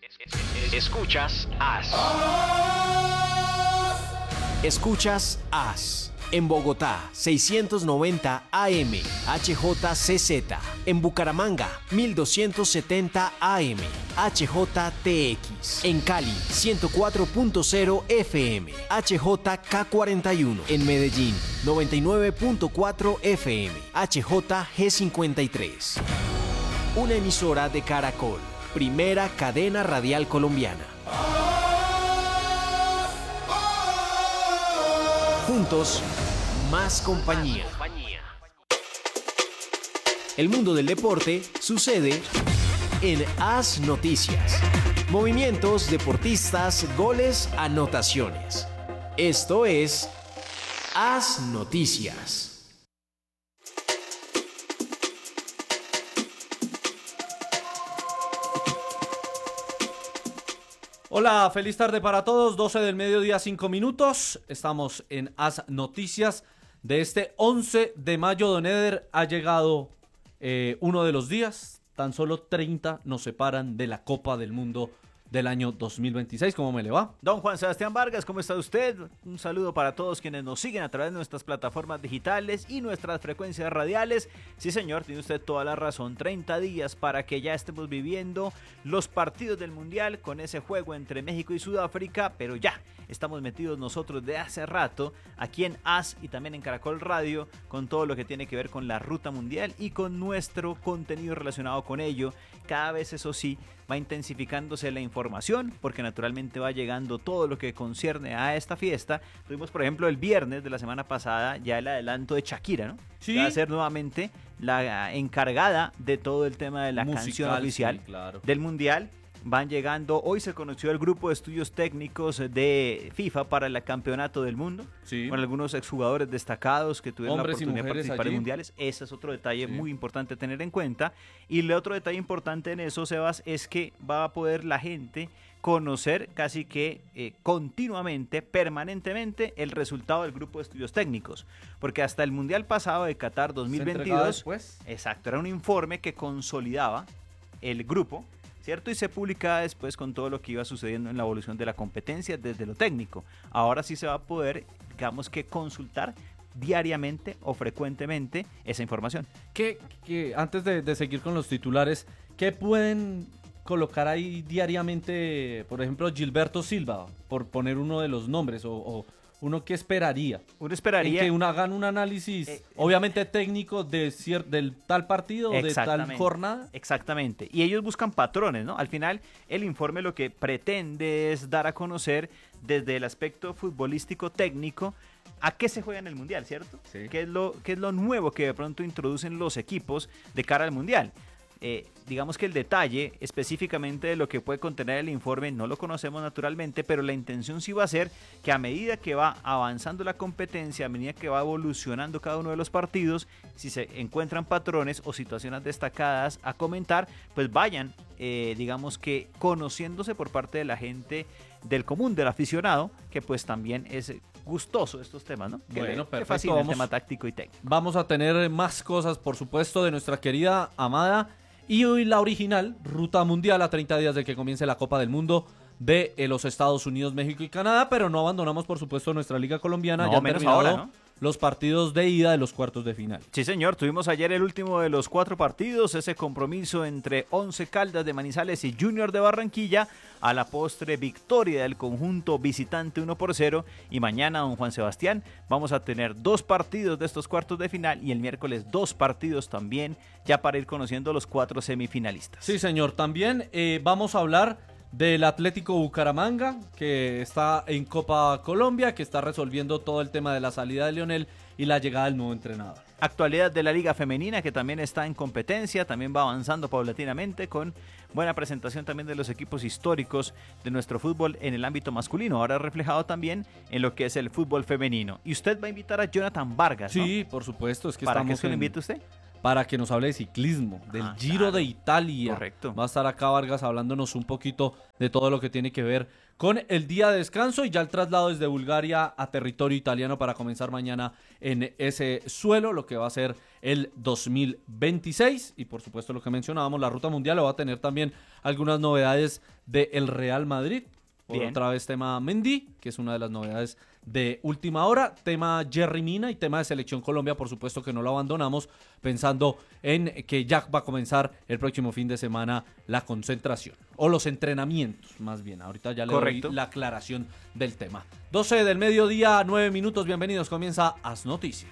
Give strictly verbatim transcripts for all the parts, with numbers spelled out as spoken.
Escuchas As. Escuchas As. En Bogotá, seiscientos noventa A M, H J C Z. En Bucaramanga, mil doscientos setenta A M, H J T X. En Cali, ciento cuatro punto cero F M, H J K cuarenta y uno. En Medellín, noventa y nueve punto cuatro F M, H J G cincuenta y tres. Una emisora de Caracol, primera cadena radial colombiana. Juntos, más compañía. El mundo del deporte sucede en As Noticias. Movimientos, deportistas, goles, anotaciones. Esto es As Noticias. Hola, feliz tarde para todos, doce del mediodía, cinco minutos. Estamos en As Noticias de este once de mayo. Don Eder, ha llegado eh, uno de los días, tan solo treinta nos separan de la Copa del Mundo del año dos mil veintiséis. ¿Cómo me le va? Don Juan Sebastián Vargas, ¿cómo está usted? Un saludo para todos quienes nos siguen a través de nuestras plataformas digitales y nuestras frecuencias radiales. Sí, señor, tiene usted toda la razón. treinta días para que ya estemos viviendo los partidos del Mundial con ese juego entre México y Sudáfrica, pero ya estamos metidos nosotros de hace rato aquí en As y también en Caracol Radio con todo lo que tiene que ver con la ruta mundial y con nuestro contenido relacionado con ello. Cada vez, eso sí, va intensificándose la información porque naturalmente va llegando todo lo que concierne a esta fiesta. Tuvimos, por ejemplo, el viernes de la semana pasada ya el adelanto de Shakira, ¿no? Sí. Que va a ser nuevamente la encargada de todo el tema de la Musical, canción oficial, sí, claro, del Mundial. Van llegando, hoy se conoció el grupo de estudios técnicos de FIFA para el campeonato del mundo, sí, con algunos exjugadores destacados que tuvieron hombres la oportunidad de participar allí en mundiales. Ese es otro detalle sí. muy importante a tener en cuenta. Y el otro detalle importante en eso, Sebas, es que va a poder la gente conocer casi que eh, continuamente, permanentemente, el resultado del grupo de estudios técnicos. Porque hasta el Mundial pasado de Qatar dos mil veintidós, exacto, era un informe que consolidaba el grupo, ¿cierto? Y se publicaba después con todo lo que iba sucediendo en la evolución de la competencia desde lo técnico. Ahora sí se va a poder, digamos que, consultar diariamente o frecuentemente esa información. ¿Qué, qué, antes de, de seguir con los titulares, ¿qué pueden colocar ahí diariamente, por ejemplo, Gilberto Silva, por poner uno de los nombres, o, o uno que esperaría? Uno esperaría en que uno hagan un análisis, eh, obviamente técnico, de cier- del tal partido, de tal jornada. Exactamente. Y ellos buscan patrones, ¿no? Al final, el informe lo que pretende es dar a conocer desde el aspecto futbolístico técnico a qué se juega en el Mundial, ¿cierto? Sí. ¿Qué es lo, qué es lo nuevo que de pronto introducen los equipos de cara al Mundial? Eh, digamos que el detalle específicamente de lo que puede contener el informe no lo conocemos naturalmente, pero la intención sí va a ser que a medida que va avanzando la competencia, a medida que va evolucionando cada uno de los partidos, si se encuentran patrones o situaciones destacadas a comentar, pues vayan, eh, digamos que conociéndose por parte de la gente del común, del aficionado, que pues también es gustoso estos temas, ¿no? Que bueno, le, perfecto. que fascina vamos, el tema táctico y técnico. Vamos a tener más cosas, por supuesto, de nuestra querida, amada y hoy la original Ruta Mundial a treinta días de que comience la Copa del Mundo de eh, los Estados Unidos, México y Canadá, pero no abandonamos, por supuesto, nuestra Liga Colombiana. No, ya han menos terminado ahora, ¿no? los partidos de ida de los cuartos de final. Sí, señor, tuvimos ayer el último de los cuatro partidos, ese compromiso entre Once Caldas de Manizales y Junior de Barranquilla, a la postre victoria del conjunto visitante uno por cero, y mañana, don Juan Sebastián, vamos a tener dos partidos de estos cuartos de final y el miércoles dos partidos también, ya para ir conociendo los cuatro semifinalistas. Sí, señor, también eh, vamos a hablar del Atlético Bucaramanga, que está en Copa Colombia, que está resolviendo todo el tema de la salida de Lionel y la llegada del nuevo entrenador. Actualidad de la Liga Femenina, que también está en competencia, también va avanzando paulatinamente con buena presentación también de los equipos históricos de nuestro fútbol en el ámbito masculino, ahora reflejado también en lo que es el fútbol femenino. Y usted va a invitar a Jonathan Vargas, ¿no? Sí, por supuesto. Es que ¿Para estamos qué se lo en... invita usted? para que nos hable de ciclismo, del Ah, Giro claro. de Italia. Correcto. Va a estar acá Vargas hablándonos un poquito de todo lo que tiene que ver con el día de descanso y ya el traslado desde Bulgaria a territorio italiano para comenzar mañana en ese suelo, lo que va a ser el dos mil veintiséis. Y por supuesto lo que mencionábamos, la ruta mundial va a tener también algunas novedades del Real Madrid. Por Bien. otra vez tema Mendy, que es una de las novedades de última hora, tema Jerry Mina y tema de Selección Colombia, por supuesto que no lo abandonamos, pensando en que ya va a comenzar el próximo fin de semana la concentración, o los entrenamientos, más bien. Ahorita ya le Correcto. doy la aclaración del tema. doce del mediodía, nueve minutos, bienvenidos, comienza As Noticias.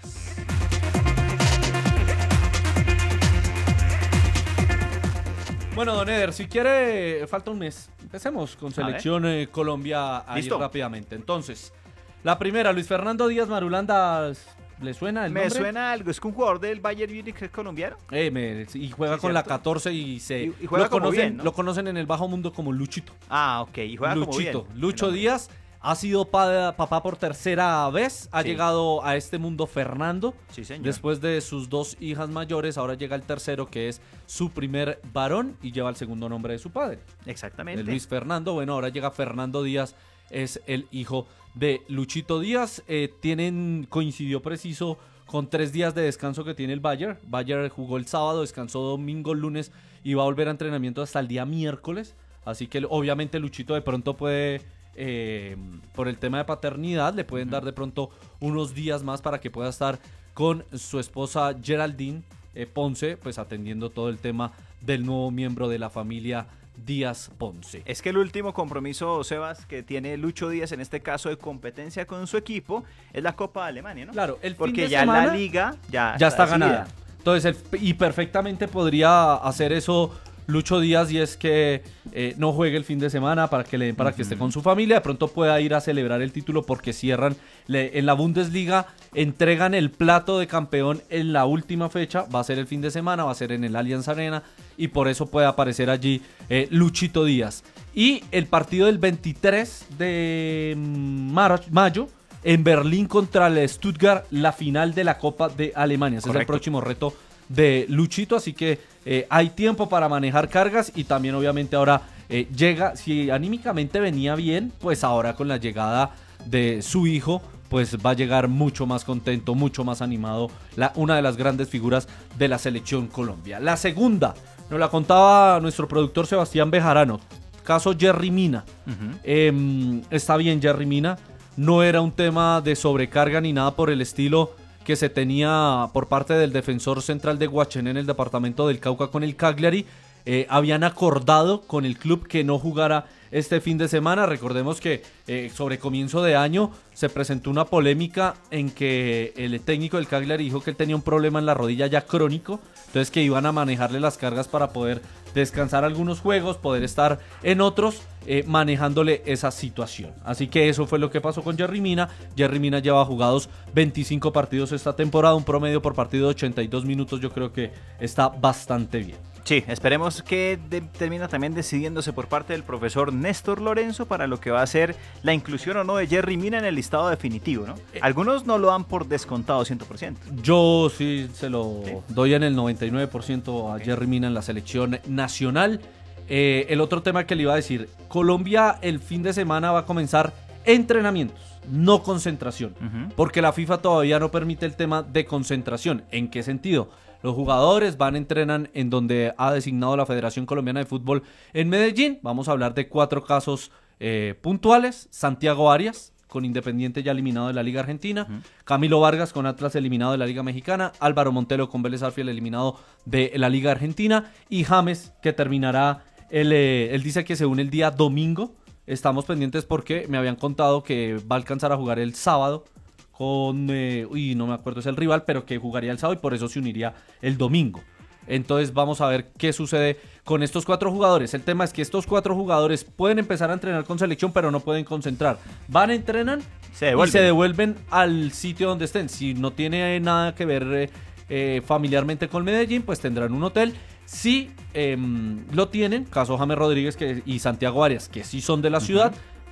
Bueno, don Eder, si quiere, falta un mes. Empecemos con Selección eh, Colombia ahí Listo. rápidamente. Entonces, la primera, Luis Fernando Díaz Marulanda, ¿le suena el Me nombre? suena algo, es que un jugador del Bayern Múnich que es colombiano. Eh, me- y juega Sí, con la cierto. catorce y se... Y- y juega lo, como conocen, bien, ¿no? lo conocen en el bajo mundo como Luchito. Ah, ok, y juega Luchito. como bien. Lucho El hombre. Díaz ha sido pa- papá por tercera vez. Ha Sí. llegado a este mundo Fernando. Sí, señor. Después de sus dos hijas mayores, ahora llega el tercero, que es su primer varón, y lleva el segundo nombre de su padre, Exactamente. de Luis Fernando. Bueno, ahora llega Fernando Díaz, es el hijo de Luchito Díaz. Eh, tienen, coincidió preciso con tres días de descanso que tiene el Bayern. Bayern jugó el sábado, descansó domingo, lunes y va a volver a entrenamiento hasta el día miércoles. Así que obviamente Luchito de pronto puede, eh, por el tema de paternidad, le pueden dar de pronto unos días más para que pueda estar con su esposa Geraldine eh, Ponce, pues atendiendo todo el tema del nuevo miembro de la familia Díaz Ponce. Es que el último compromiso, Sebas, que tiene Lucho Díaz en este caso de competencia con su equipo es la Copa de Alemania, ¿no? Claro, el fin Porque de ya semana la liga ya, ya está decidida. ganada. Entonces, el- y perfectamente podría hacer eso Lucho Díaz, y es que eh, no juegue el fin de semana para que le den para que esté con su familia, de pronto pueda ir a celebrar el título porque cierran le- en la Bundesliga, entregan el plato de campeón en la última fecha, va a ser el fin de semana, va a ser en el Allianz Arena, y por eso puede aparecer allí eh, Luchito Díaz. Y el partido del veintitrés de mar- mayo en Berlín contra el Stuttgart, la final de la Copa de Alemania. Ese es el Correcto. próximo reto de Luchito, así que eh, hay tiempo para manejar cargas, y también obviamente ahora eh, llega, si anímicamente venía bien, pues ahora con la llegada de su hijo, pues va a llegar mucho más contento, mucho más animado, la, una de las grandes figuras de la Selección Colombia. La segunda, nos la contaba nuestro productor Sebastián Bejarano, caso Jerry Mina. Ujú. Eh, está bien Jerry Mina, no era un tema de sobrecarga ni nada por el estilo que se tenía por parte del defensor central de Guachené en el departamento del Cauca con el Cagliari. Eh, habían acordado con el club que no jugara este fin de semana. Recordemos que eh, sobre comienzo de año se presentó una polémica en que el técnico del Cagliari dijo que él tenía un problema en la rodilla ya crónico, entonces que iban a manejarle las cargas para poder descansar algunos juegos, poder estar en otros, eh, manejándole esa situación. Así que eso fue lo que pasó con Jerry Mina. Jerry Mina lleva jugados veinticinco partidos esta temporada, un promedio por partido de ochenta y dos minutos, yo creo que está bastante bien. Sí, esperemos que de- termina también decidiéndose por parte del profesor Néstor Lorenzo para lo que va a ser la inclusión o no de Jerry Mina en el listado definitivo, ¿no? Eh. Algunos no lo dan por descontado cien por ciento. Yo sí se lo Sí. doy en el noventa y nueve por ciento a Ok. Jerry Mina en la selección nacional. Eh, el otro tema que le iba a decir, Colombia el fin de semana va a comenzar entrenamientos, no concentración, Ujú. porque la FIFA todavía no permite el tema de concentración. ¿En qué sentido? Los jugadores van, entrenan en donde ha designado la Federación Colombiana de Fútbol en Medellín. Vamos a hablar de cuatro casos eh, puntuales. Santiago Arias, con Independiente ya eliminado de la Liga Argentina. Ujú. Camilo Vargas con Atlas eliminado de la Liga Mexicana. Álvaro Montelo con Vélez Sarsfield eliminado de la Liga Argentina. Y James, que terminará, el, eh, él dice que se une el día domingo. Estamos pendientes porque me habían contado que va a alcanzar a jugar el sábado con, eh, uy, no me acuerdo es el rival, pero que jugaría el sábado y por eso se uniría el domingo. Entonces vamos a ver qué sucede con estos cuatro jugadores. El tema es que estos cuatro jugadores pueden empezar a entrenar con selección, pero no pueden concentrar. Van, entrenan Se y devuelven. se devuelven al sitio donde estén. Si no tiene nada que ver eh, eh, familiarmente con Medellín, pues tendrán un hotel. Si eh, lo tienen, caso James Rodríguez que, y Santiago Arias, que sí son de la ciudad,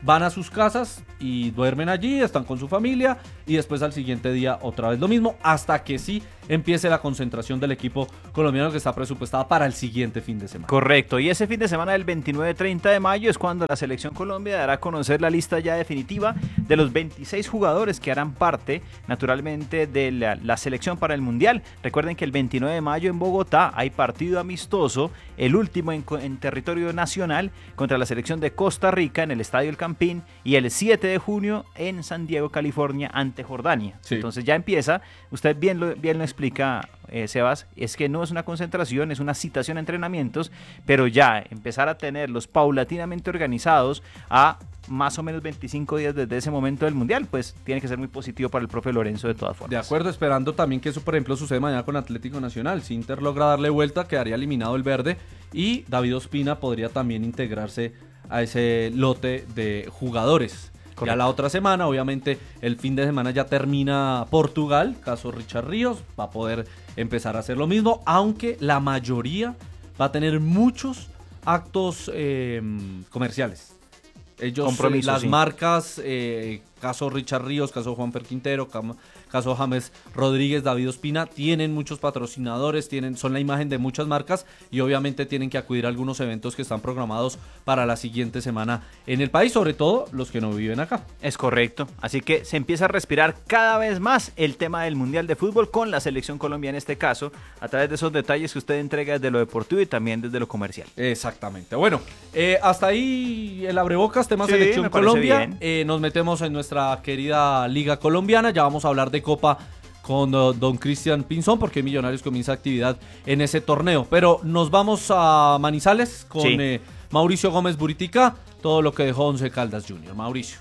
van a sus casas y duermen allí, están con su familia y después al siguiente día otra vez lo mismo, hasta que sí empiece la concentración del equipo colombiano que está presupuestada para el siguiente fin de semana. Correcto, y ese fin de semana del veintinueve treinta de mayo es cuando la Selección Colombia dará a conocer la lista ya definitiva de los veintiséis jugadores que harán parte, naturalmente, de la, la selección para el Mundial. Recuerden que el veintinueve de mayo en Bogotá hay partido amistoso, el último en, en territorio nacional, contra la selección de Costa Rica en el Estadio El Campín, y el siete de junio en San Diego, California, ante Jordania. Sí. Entonces ya empieza, usted bien lo, bien lo explica, eh, Sebas, es que no es una concentración, es una citación a entrenamientos, pero ya empezar a tenerlos paulatinamente organizados a más o menos veinticinco días desde ese momento del Mundial, pues tiene que ser muy positivo para el profe Lorenzo de todas formas. De acuerdo, esperando también que eso, por ejemplo, suceda mañana con Atlético Nacional. Si Inter logra darle vuelta, quedaría eliminado el verde y David Ospina podría también integrarse a ese lote de jugadores. Correcto. Ya la otra semana, obviamente, el fin de semana ya termina Portugal, caso Richard Ríos, va a poder empezar a hacer lo mismo, aunque la mayoría va a tener muchos actos eh, comerciales. Ellos, eh, las sí. marcas, eh, caso Richard Ríos, caso Juanfer Quintero, caso James Rodríguez, David Ospina, tienen muchos patrocinadores, tienen, son la imagen de muchas marcas y obviamente tienen que acudir a algunos eventos que están programados para la siguiente semana en el país, sobre todo los que no viven acá. Es correcto, así que se empieza a respirar cada vez más el tema del Mundial de Fútbol con la Selección Colombia en este caso, a través de esos detalles que usted entrega desde lo deportivo y también desde lo comercial. Exactamente, bueno, eh, hasta ahí el abrebocas, tema sí, Selección Colombia, eh, nos metemos en nuestra querida Liga Colombiana, ya vamos a hablar de Copa con uh, don Cristian Pinzón, porque Millonarios comienza actividad en ese torneo. Pero nos vamos a Manizales con sí. eh, Mauricio Gómez Buritica, todo lo que dejó Once Caldas Junior. Mauricio.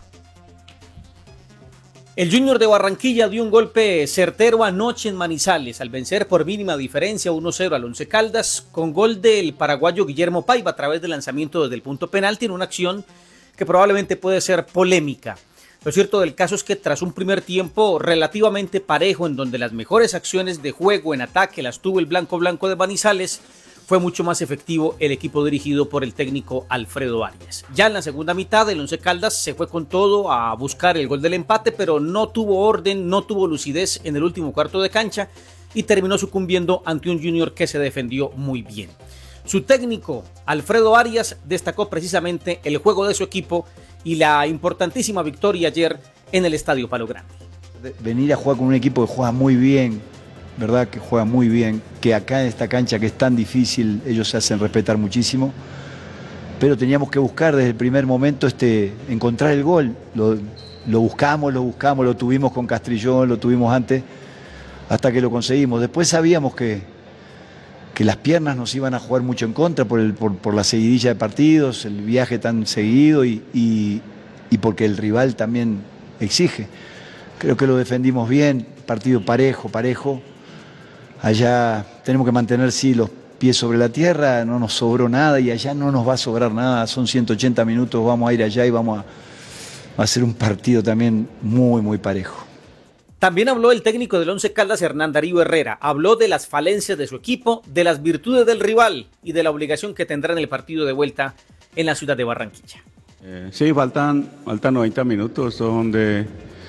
El Junior de Barranquilla dio un golpe certero anoche en Manizales al vencer por mínima diferencia uno cero al Once Caldas con gol del paraguayo Guillermo Paiva a través del lanzamiento desde el punto penalti en una acción que probablemente puede ser polémica. Lo cierto del caso es que tras un primer tiempo relativamente parejo en donde las mejores acciones de juego en ataque las tuvo el blanco blanco de Manizales, fue mucho más efectivo el equipo dirigido por el técnico Alfredo Arias. Ya en la segunda mitad el Once Caldas se fue con todo a buscar el gol del empate, pero no tuvo orden, no tuvo lucidez en el último cuarto de cancha y terminó sucumbiendo ante un Junior que se defendió muy bien. Su técnico, Alfredo Arias, destacó precisamente el juego de su equipo y la importantísima victoria ayer en el Estadio Palo Grande. Venir a jugar con un equipo que juega muy bien, ¿verdad? Que juega muy bien, que acá en esta cancha que es tan difícil, ellos se hacen respetar muchísimo, pero teníamos que buscar desde el primer momento este, encontrar el gol. Lo, lo buscamos, lo buscamos, lo tuvimos con Castrillón, lo tuvimos antes, hasta que lo conseguimos. Después sabíamos que que las piernas nos iban a jugar mucho en contra por, el, por, por la seguidilla de partidos, el viaje tan seguido y, y, y porque el rival también exige. Creo que lo defendimos bien, partido parejo, parejo. Allá tenemos que mantener, sí, los pies sobre la tierra, no nos sobró nada y allá no nos va a sobrar nada. Son ciento ochenta minutos, vamos a ir allá y vamos a, a hacer un partido también muy, muy parejo. También habló el técnico del Once Caldas, Hernán Darío Herrera. Habló de las falencias de su equipo, de las virtudes del rival y de la obligación que tendrá en el partido de vuelta en la ciudad de Barranquilla. Eh, sí, faltan, faltan noventa minutos, son de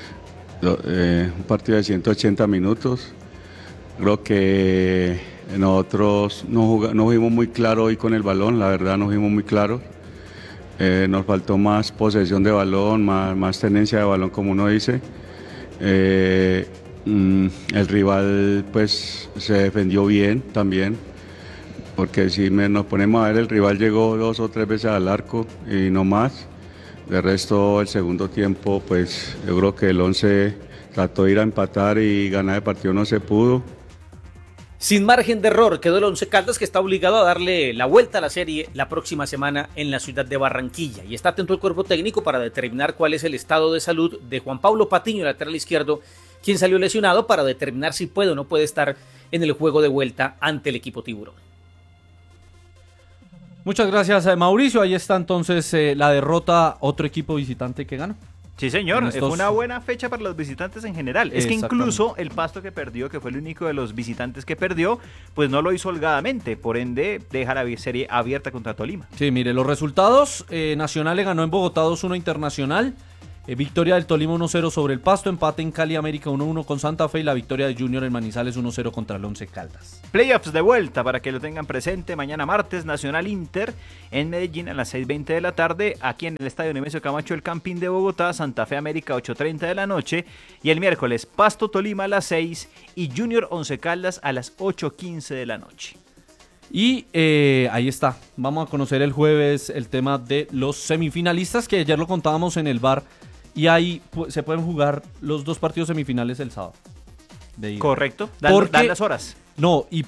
eh, un partido de ciento ochenta minutos. Creo que nosotros no, jugamos, no fuimos muy claros hoy con el balón, la verdad no fuimos muy claros. Eh, nos faltó más posesión de balón, más, más tenencia de balón, como uno dice. Eh, mm, el rival pues se defendió bien también, porque si me, nos ponemos a ver, el rival llegó dos o tres veces al arco y no más. De resto, el segundo tiempo, pues yo creo que el Once trató de ir a empatar y ganar el partido, no se pudo. Sin margen de error quedó el Once Caldas, que está obligado a darle la vuelta a la serie la próxima semana en la ciudad de Barranquilla. Y está atento el cuerpo técnico para determinar cuál es el estado de salud de Juan Pablo Patiño, lateral izquierdo, quien salió lesionado, para determinar si puede o no puede estar en el juego de vuelta ante el equipo Tiburón. Muchas gracias, Mauricio. Ahí está entonces eh, la derrota, otro equipo visitante que gana. Sí, señor, estos... fue una buena fecha para los visitantes en general. Es que incluso el Pasto que perdió, que fue el único de los visitantes que perdió, pues no lo hizo holgadamente, por ende deja la serie abierta contra Tolima. Sí, mire, los resultados, eh, Nacional le ganó en Bogotá dos uno a Internacional, eh, victoria del Tolima uno cero sobre el Pasto, empate en Cali América uno uno con Santa Fe y la victoria de Junior en Manizales uno cero contra el Once Caldas. Playoffs de vuelta para que lo tengan presente mañana martes, Nacional Inter en Medellín a las seis veinte de la tarde, aquí en el Estadio Nemesio Camacho El Campín de Bogotá, Santa Fe América ocho treinta de la noche y el miércoles Pasto Tolima a las seis y Junior Once Caldas a las ocho quince de la noche. Y eh, ahí está, vamos a conocer el jueves el tema de los semifinalistas que ayer lo contábamos en el bar y ahí pu- se pueden jugar los dos partidos semifinales el sábado. De ida. Correcto, dan, Porque, dan las horas. No, y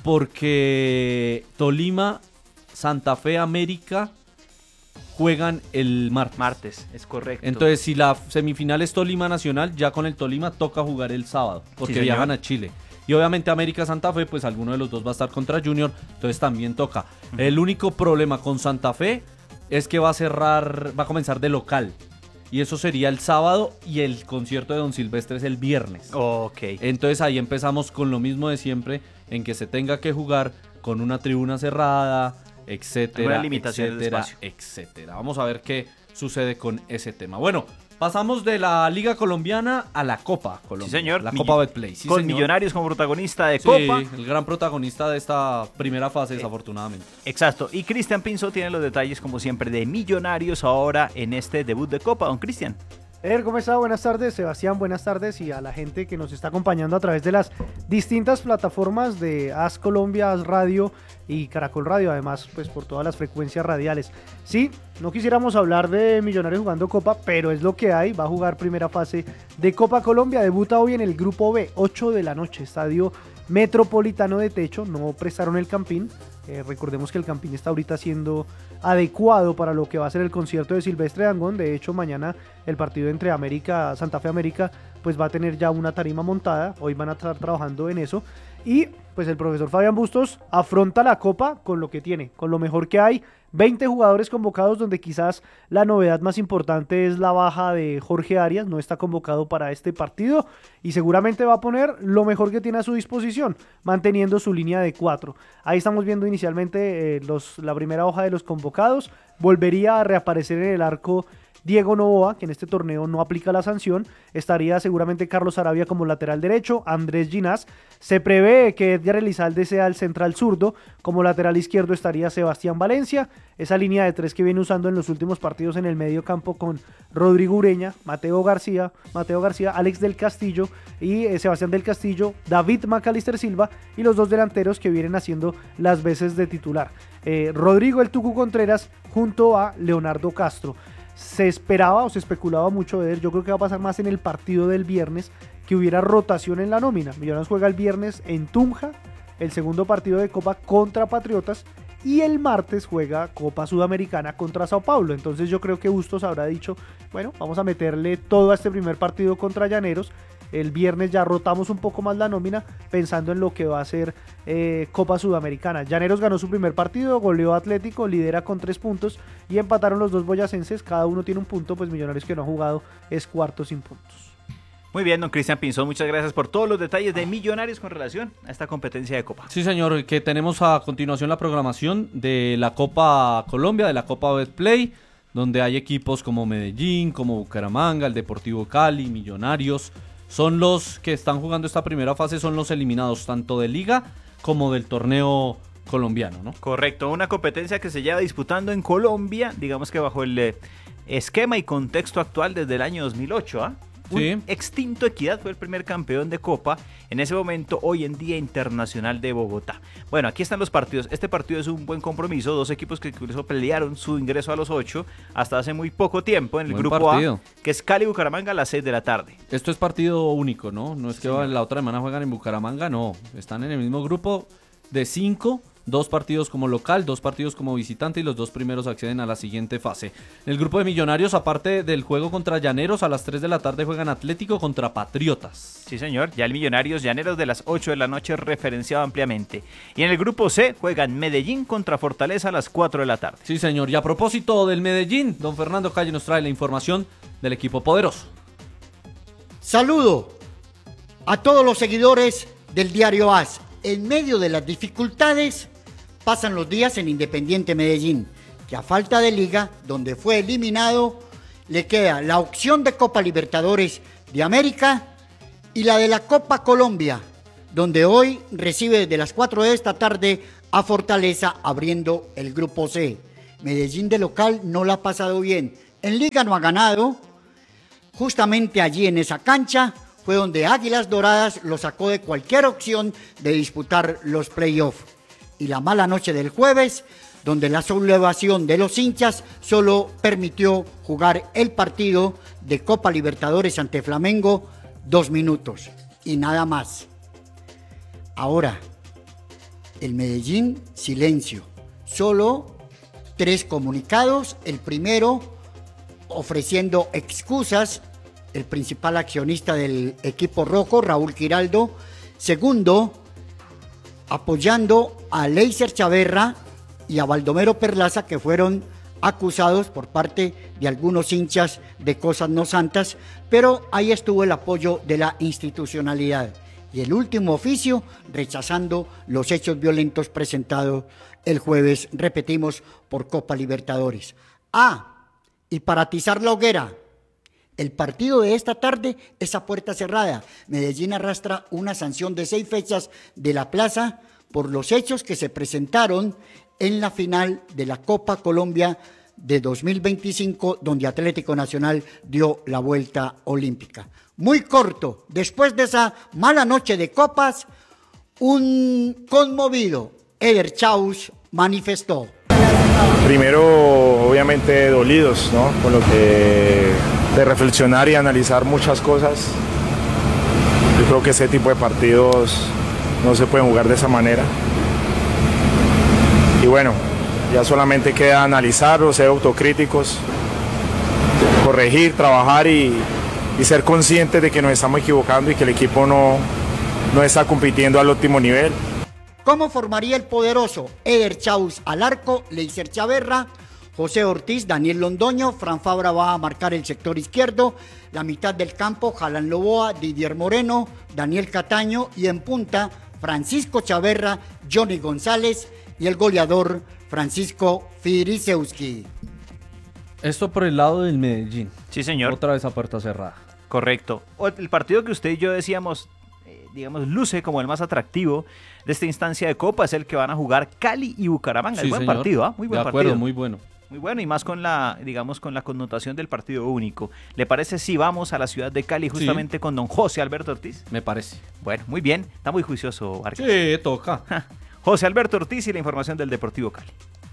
porque Tolima, Santa Fe, América juegan el martes. Martes, es correcto. Entonces, si la semifinal es Tolima Nacional, ya con el Tolima toca jugar el sábado, porque Sí, viajan a Chile. Y obviamente América Santa Fe, pues alguno de los dos va a estar contra Junior, entonces también toca. Uh-huh. El único problema con Santa Fe es que va a cerrar, va a comenzar de local. Y eso sería el sábado y el concierto de Don Silvestre es el viernes. Ok. Entonces ahí empezamos con lo mismo de siempre, en que se tenga que jugar con una tribuna cerrada, etcétera, etcétera, etcétera. Vamos a ver qué sucede con ese tema. Bueno, pasamos de la Liga Colombiana a la Copa Colombia. Sí, señor. La Mill- Copa Betplay. Sí, con señor. Millonarios como protagonista de Sí, Copa. el gran protagonista de esta primera fase, desafortunadamente. Exacto. Y Cristian Pinzo tiene los detalles, como siempre, de Millonarios ahora en este debut de Copa. Don Cristian. Eder, ¿cómo está? Buenas tardes, Sebastián, buenas tardes y a la gente que nos está acompañando a través de las distintas plataformas de AS Colombia, AS Radio y Caracol Radio, además pues por todas las frecuencias radiales. Sí, no quisiéramos hablar de Millonarios jugando Copa, pero es lo que hay, va a jugar primera fase de Copa Colombia, debuta hoy en el Grupo B, ocho de la noche, estadio Metropolitano de techo, no prestaron el Campín. Eh, recordemos que el Campín está ahorita siendo adecuado para lo que va a ser el concierto de Silvestre Dangond. De hecho, mañana el partido entre América, Santa Fe América, pues va a tener ya una tarima montada. Hoy van a estar trabajando en eso. Y pues el profesor Fabián Bustos afronta la Copa con lo que tiene, con lo mejor que hay. veinte jugadores convocados, donde quizás la novedad más importante es la baja de Jorge Arias, no está convocado para este partido y seguramente va a poner lo mejor que tiene a su disposición, manteniendo su línea de cuatro. Ahí estamos viendo inicialmente eh, los, la primera hoja de los convocados, volvería a reaparecer en el arco Diego Novoa, que en este torneo no aplica la sanción, estaría seguramente Carlos Arabia como lateral derecho, Andrés Ginás, se prevé que Edgar Elizalde sea el central zurdo, como lateral izquierdo estaría Sebastián Valencia, esa línea de tres que viene usando en los últimos partidos en el medio campo con Rodrigo Ureña, Mateo García, Mateo García, Alex del Castillo y eh, Sebastián del Castillo, David Macalister Silva y los dos delanteros que vienen haciendo las veces de titular, eh, Rodrigo el Tucu Contreras junto a Leonardo Castro. Se esperaba o se especulaba mucho de él, yo creo que va a pasar más en el partido del viernes, que hubiera rotación en la nómina. Millonarios juega el viernes en Tunja, el segundo partido de Copa contra Patriotas, y el martes juega Copa Sudamericana contra Sao Paulo. Entonces yo creo que Bustos habrá dicho, bueno, vamos a meterle todo a este primer partido contra Llaneros. El viernes ya rotamos un poco más la nómina pensando en lo que va a ser eh, Copa Sudamericana. Llaneros ganó su primer partido, goleó a Atlético, lidera con tres puntos y empataron los dos boyacenses, cada uno tiene un punto, pues Millonarios que no ha jugado es cuarto sin puntos. Muy bien, don Cristian Pinzón, muchas gracias por todos los detalles de Millonarios con relación a esta competencia de Copa. Sí, señor, que tenemos a continuación la programación de la Copa Colombia, de la Copa Betplay, donde hay equipos como Medellín, como Bucaramanga, el Deportivo Cali, Millonarios. Son los que están jugando esta primera fase, son los eliminados tanto de Liga como del torneo colombiano, ¿no? Correcto, una competencia que se lleva disputando en Colombia, digamos que bajo el eh, esquema y contexto actual desde el año dos mil ocho, ¿ah? ¿eh? Un Sí. extinto Equidad fue el primer campeón de Copa, en ese momento, hoy en día Internacional de Bogotá. Bueno, aquí están los partidos. Este partido es un buen compromiso, dos equipos que incluso pelearon su ingreso a los ocho hasta hace muy poco tiempo en el Buen grupo partido. A, que es Cali Bucaramanga a las seis de la tarde. Esto es partido único, ¿no? No es que señor. la otra semana juegan en Bucaramanga, no. Están en el mismo grupo de cinco, dos partidos como local, dos partidos como visitante y los dos primeros acceden a la siguiente fase. En el grupo de Millonarios, aparte del juego contra Llaneros, a las tres de la tarde juegan Atlético contra Patriotas. Sí, señor. Ya el Millonarios Llaneros de las ocho de la noche referenciado ampliamente. Y en el grupo C juegan Medellín contra Fortaleza a las cuatro de la tarde. Sí, señor. Y a propósito del Medellín, don Fernando Calle nos trae la información del equipo poderoso. Saludo a todos los seguidores del diario A S. En medio de las dificultades, pasan los días en Independiente Medellín, que a falta de liga, donde fue eliminado, le queda la opción de Copa Libertadores de América y la de la Copa Colombia, donde hoy recibe desde las cuatro de esta tarde a Fortaleza, abriendo el grupo C. Medellín de local no la ha pasado bien. En liga no ha ganado. Justamente allí en esa cancha fue donde Águilas Doradas lo sacó de cualquier opción de disputar los playoffs. Y la mala noche del jueves, donde la sublevación de los hinchas solo permitió jugar el partido de Copa Libertadores ante Flamengo dos minutos y nada más. Ahora, el Medellín, silencio. Solo tres comunicados. El primero, ofreciendo excusas, el principal accionista del equipo rojo, Raúl Giraldo. Segundo, apoyando a Leiser Chaverra y a Baldomero Perlaza, que fueron acusados por parte de algunos hinchas de cosas no santas, pero ahí estuvo el apoyo de la institucionalidad. Y el último oficio, rechazando los hechos violentos presentados el jueves, repetimos, por Copa Libertadores. Ah, y para atizar la hoguera, el partido de esta tarde es a puerta cerrada. Medellín arrastra una sanción de seis fechas de la plaza por los hechos que se presentaron en la final de la Copa Colombia de dos mil veinticinco, donde Atlético Nacional dio la vuelta olímpica. Muy corto, después de esa mala noche de copas, un conmovido Eder Chaus manifestó. Primero, obviamente dolidos, ¿no? Con lo que de reflexionar y analizar muchas cosas. Yo creo que ese tipo de partidos no se pueden jugar de esa manera. Y bueno, ya solamente queda analizarlo, ser autocríticos, corregir, trabajar y, y ser conscientes de que nos estamos equivocando y que el equipo no, no está compitiendo al óptimo nivel. ¿Cómo formaría el poderoso Eder Chaus al arco? Leiser Chaverra, José Ortiz, Daniel Londoño, Fran Fabra va a marcar el sector izquierdo, la mitad del campo, Jalan Loboa, Didier Moreno, Daniel Cataño y en punta, Francisco Chaverra, Johnny González y el goleador Francisco Firisewski. Esto por el lado del Medellín. Sí, señor. Otra vez a puerta cerrada. Correcto. El partido que usted y yo decíamos, eh, digamos, luce como el más atractivo de esta instancia de Copa es el que van a jugar Cali y Bucaramanga. Sí, es buen señor. partido, ¿ah? Muy buen de acuerdo, partido. muy bueno. Muy bueno y más con la, digamos, con la connotación del partido único. ¿Le parece si vamos a la ciudad de Cali justamente sí. con don José Alberto Ortiz? Me parece. Bueno, muy bien. Está muy juicioso, Vargas. Sí, toca. José Alberto Ortiz y la información del Deportivo Cali.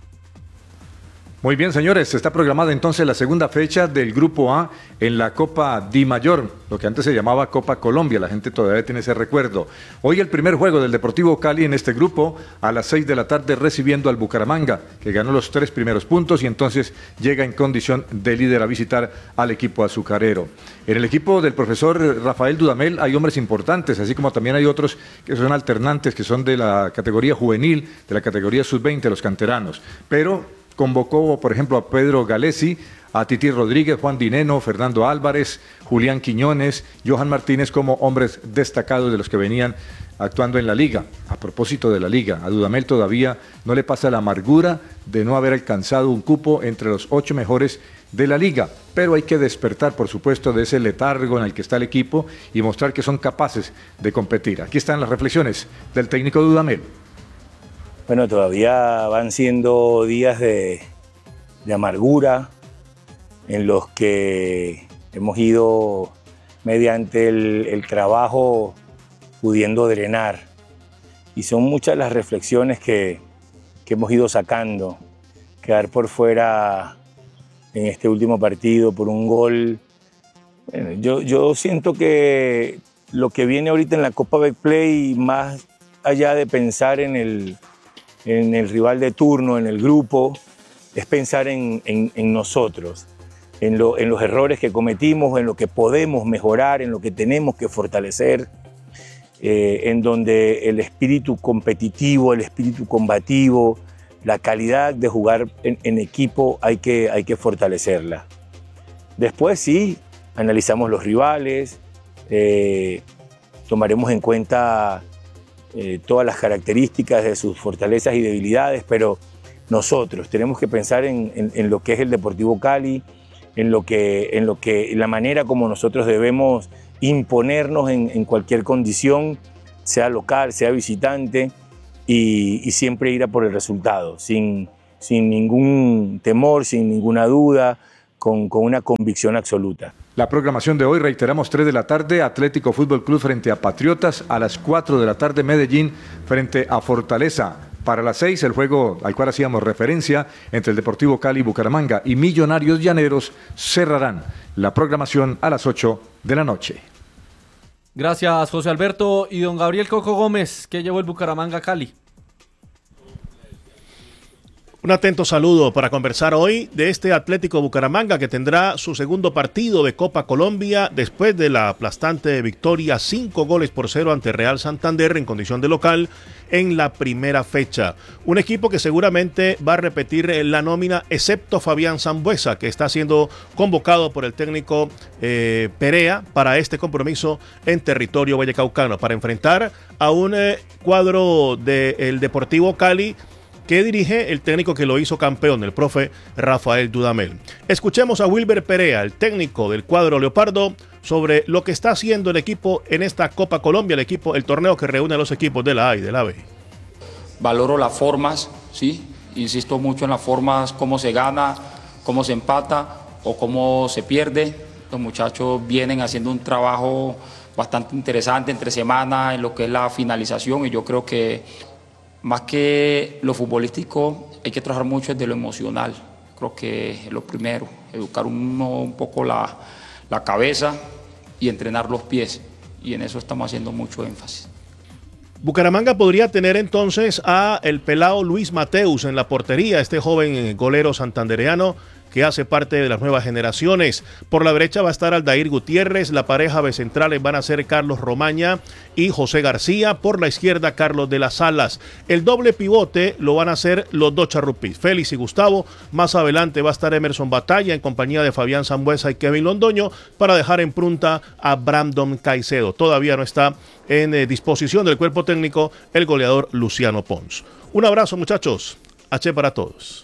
Muy bien, señores, está programada entonces la segunda fecha del Grupo A en la Copa Di Mayor, lo que antes se llamaba Copa Colombia, la gente todavía tiene ese recuerdo. Hoy el primer juego del Deportivo Cali en este grupo, a las seis de la tarde recibiendo al Bucaramanga, que ganó los tres primeros puntos y entonces llega en condición de líder a visitar al equipo azucarero. En el equipo del profesor Rafael Dudamel hay hombres importantes, así como también hay otros que son alternantes, que son de la categoría juvenil, de la categoría sub veinte, los canteranos, pero convocó, por ejemplo, a Pedro Galesi, a Titi Rodríguez, Juan Dineno, Fernando Álvarez, Julián Quiñones, Johan Martínez como hombres destacados de los que venían actuando en la liga. A propósito de la liga, a Dudamel todavía no le pasa la amargura de no haber alcanzado un cupo entre los ocho mejores de la liga, pero hay que despertar, por supuesto, de ese letargo en el que está el equipo y mostrar que son capaces de competir. Aquí están las reflexiones del técnico Dudamel. Bueno, todavía van siendo días de, de amargura en los que hemos ido mediante el, el trabajo pudiendo drenar. Y son muchas las reflexiones que, que hemos ido sacando. Quedar por fuera en este último partido por un gol. Bueno, yo, yo siento que lo que viene ahorita en la Copa Betplay, más allá de pensar en el... en el rival de turno, en el grupo, es pensar en, en, en nosotros, en, lo, en los errores que cometimos, en lo que podemos mejorar, en lo que tenemos que fortalecer, eh, en donde el espíritu competitivo, el espíritu combativo, la calidad de jugar en, en equipo hay que, hay que fortalecerla. Después sí, analizamos los rivales, eh, tomaremos en cuenta eh, todas las características de sus fortalezas y debilidades, pero nosotros tenemos que pensar en, en, en lo que es el Deportivo Cali, en lo que, en lo que, la manera como nosotros debemos imponernos en, en cualquier condición, sea local, sea visitante, y, y siempre ir a por el resultado, sin, sin ningún temor, sin ninguna duda, con, con una convicción absoluta. La programación de hoy, reiteramos, tres de la tarde, Atlético Fútbol Club frente a Patriotas, a las cuatro de la tarde, Medellín frente a Fortaleza. Para las seis, el juego al cual hacíamos referencia entre el Deportivo Cali, Bucaramanga y Millonarios Llaneros cerrarán la programación a las ocho de la noche. Gracias, José Alberto. Y don Gabriel Coco Gómez, ¿qué llevó el Bucaramanga a Cali? Un atento saludo para conversar hoy de este Atlético Bucaramanga que tendrá su segundo partido de Copa Colombia después de la aplastante victoria cinco goles por cero ante Real Santander en condición de local en la primera fecha. Un equipo que seguramente va a repetir la nómina excepto Fabián Sambueza, que está siendo convocado por el técnico eh, Perea para este compromiso en territorio vallecaucano para enfrentar a un eh, cuadro del Deportivo Cali que dirige el técnico que lo hizo campeón, el profe Rafael Dudamel. Escuchemos a Wilber Perea, el técnico del cuadro Leopardo, sobre lo que está haciendo el equipo en esta Copa Colombia, el equipo, el torneo que reúne a los equipos de la A y de la B. Valoro las formas, sí, insisto mucho en las formas, cómo se gana, cómo se empata o cómo se pierde. Los muchachos vienen haciendo un trabajo bastante interesante entre semanas en lo que es la finalización, y yo creo que más que lo futbolístico hay que trabajar mucho desde lo emocional. Creo que es lo primero, educar uno un poco la, la cabeza y entrenar los pies, y en eso estamos haciendo mucho énfasis. Bucaramanga podría tener entonces a el pelao Luis Mateus en la portería, este joven golero santandereano que hace parte de las nuevas generaciones. Por la derecha va a estar Aldair Gutiérrez, la pareja de centrales van a ser Carlos Romaña y José García, por la izquierda Carlos de las Alas. El doble pivote lo van a hacer los dos charrupis, Félix y Gustavo. Más adelante va a estar Emerson Batalla en compañía de Fabián Sambueza y Kevin Londoño para dejar en punta a Brandon Caicedo. Todavía no está en eh, disposición del cuerpo técnico el goleador Luciano Pons. Un abrazo, muchachos. H para todos.